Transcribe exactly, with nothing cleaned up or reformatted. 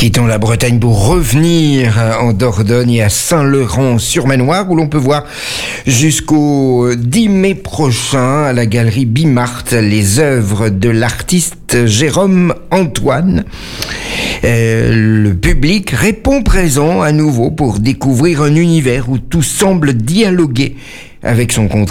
Quittons la Bretagne pour revenir en Dordogne et à Saint-Laurent-sur-Manoir où l'on peut voir jusqu'au dix mai prochain à la galerie Bimart les œuvres de l'artiste Jérôme Antoine. Euh, le public répond présent à nouveau pour découvrir un univers où tout semble dialoguer avec son contraire.